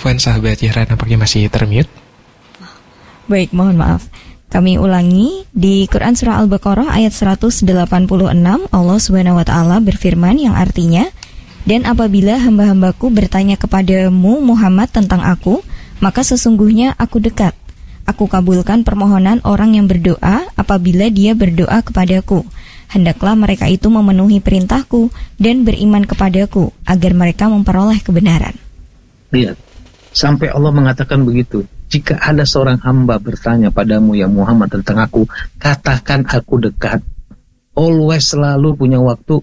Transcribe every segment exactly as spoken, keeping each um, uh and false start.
Afwan sahabat Yara, nampaknya masih termute. Baik, mohon maaf. Kami ulangi, di Quran Surah Al-Baqarah ayat seratus delapan puluh enam, Allah Subhanahu wa Ta'ala berfirman yang artinya, dan apabila hamba-hambaku bertanya kepadamu Muhammad tentang aku, maka sesungguhnya aku dekat. Aku kabulkan permohonan orang yang berdoa apabila dia berdoa kepadaku. Hendaklah mereka itu memenuhi perintahku dan beriman kepadaku agar mereka memperoleh kebenaran. Lihat, sampai Allah mengatakan begitu. Jika ada seorang hamba bertanya padamu ya Muhammad tentang aku, katakan aku dekat. Always, selalu punya waktu.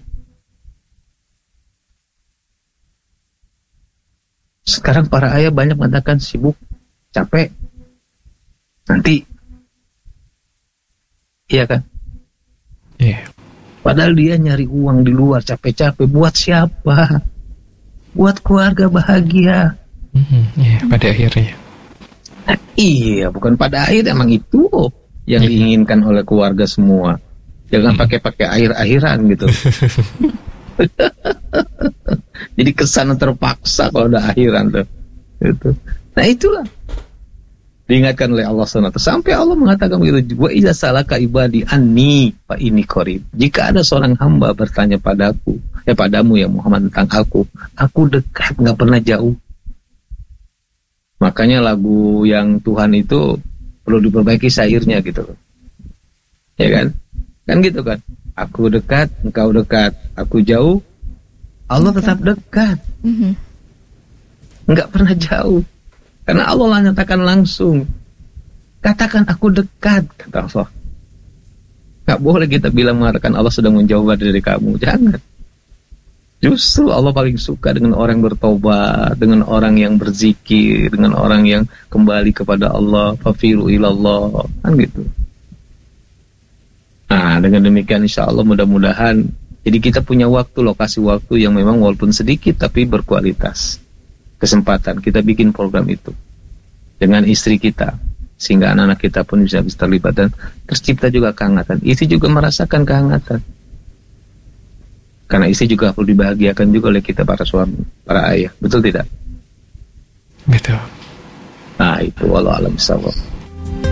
Sekarang para ayah banyak mengatakan sibuk, capek, nanti. Iya kan? Iya. Yeah. Padahal dia nyari uang di luar capek-capek. Buat siapa? Buat keluarga bahagia. Mm-hmm. Yeah, pada akhirnya. Nah, iya, bukan pada akhir, emang itu yang yeah. diinginkan oleh keluarga semua. Jangan mm-hmm. pakai-pakai akhir-akhiran gitu. Jadi kesan terpaksa kalau udah akhiran tuh. Gitu. Nah itulah diingatkan oleh Allah subhanahu wa taala. Sampai Allah mengatakan begitu, wa iza salaka ibadi anni fa inni qarib. Jika ada seorang hamba bertanya padaku, ya padamu ya Muhammad tentang aku, aku dekat, enggak pernah jauh. Makanya lagu yang Tuhan itu perlu diperbaiki syairnya gitu loh. Ya kan? Kan gitu kan? Aku dekat, engkau dekat, aku jauh, Allah tetap dekat. Mm-hmm. Enggak pernah jauh. Karena Allah nyatakan langsung, katakan aku dekat, kata Allah. Gak boleh kita bilang mengatakan Allah sedang menjauh dari kamu, jangan. Justru Allah paling suka dengan orang yang bertobat, dengan orang yang berzikir, dengan orang yang kembali kepada Allah, fafiru ilallah, kan gitu. Nah, dengan demikian insya Allah mudah-mudahan, jadi kita punya waktu, lokasi waktu yang memang walaupun sedikit tapi berkualitas. Kesempatan kita bikin program itu dengan istri kita sehingga anak-anak kita pun bisa, bisa terlibat dan tercipta juga kehangatan. Istri juga merasakan kehangatan karena istri juga perlu dibahagiakan juga oleh kita para suami, para ayah, betul tidak? Betul. Nah itu wallahu a'lam bishawab.